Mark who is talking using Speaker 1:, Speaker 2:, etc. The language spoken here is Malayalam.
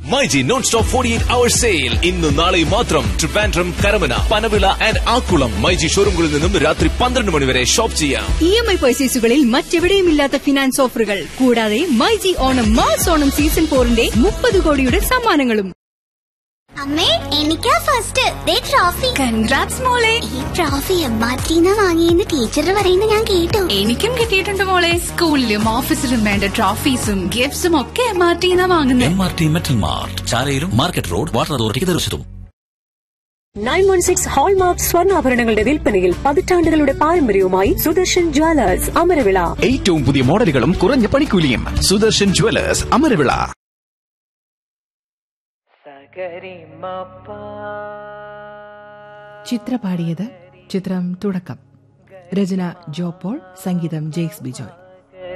Speaker 1: MyG non stop 48-hour sale ഇന്ന് നാളെ മാത്രം. ട്രിവാൻഡ്രം, കരമന, പനവിള ആൻഡ് ആക്കുളം മൈജി ഷോറൂമുകളിൽ നിന്നും രാത്രി 12 മണി വരെ ഷോപ്പ് ചെയ്യാം.
Speaker 2: EMI പർച്ചേസുകളിൽ മറ്റെവിടെയുമില്ലാത്ത ഫിനാൻസ് ഓഫറുകൾ കൂടാതെ മൈജി ഓണം മാസ് ഓണം സീസൺ 4-ന്റെ 30 കോടിയുടെ സമ്മാനങ്ങളും.
Speaker 3: അമ്മേ, എനിക്കാ ഫസ്റ്റ്. ട്രോഫി.
Speaker 2: കൺഗ്രാറ്റ്സ് മോളെ.
Speaker 3: ഈ ട്രോഫി എമ്മാറ്റിന്ന് വാങ്ങിയെന്ന് ടീച്ചർ പറയുന്നത് ഞാൻ കേട്ടു.
Speaker 2: എനിക്കും കിട്ടിയിട്ടുണ്ട് മോളെ. സ്കൂളിലും ഓഫീസിലും വേണ്ട ട്രോഫീസും ഗിഫ്റ്റ്സും ഒക്കെ എംആർടിന്നാ വാങ്ങുന്നത്.
Speaker 4: MRT metal mart, ചാലയിലും market road, water അതോറിറ്റിക്ക് തീർച്ചയായിട്ടും.
Speaker 5: 916 ഹോൾമാർക്ക് സ്വർണ്ണാഭരണങ്ങളുടെ വിൽപ്പനയിൽ പതിറ്റാണ്ടുകളുടെ പാരമ്പര്യവുമായി സുദർശൻ ജ്വല്ലേഴ്സ് അമരവിള.
Speaker 6: ഏറ്റവും പുതിയ മോഡലുകളും കുറഞ്ഞ പണിക്കൂലിയും. സുദർശൻ ജ്വല്ലേഴ്സ് അമരവിള.
Speaker 7: ചിത്ര പാടിയത് ചിത്രം തുടക്കം. രചന ജോപോൾ, സംഗീതം ജെയ്ക്സ് ബിജോയ്.